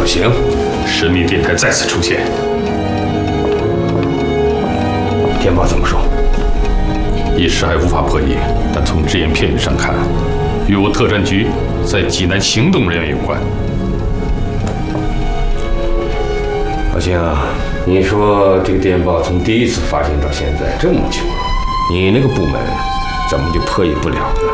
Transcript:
行，神秘电台再次出现。 电报怎么说？ 一时还无法破译，但从只言片语上看，与我特战局在济南行动人员有关。 老秦啊，你说这个电报从第一次发现到现在这么久了，你那个部门怎么就破译不了呢？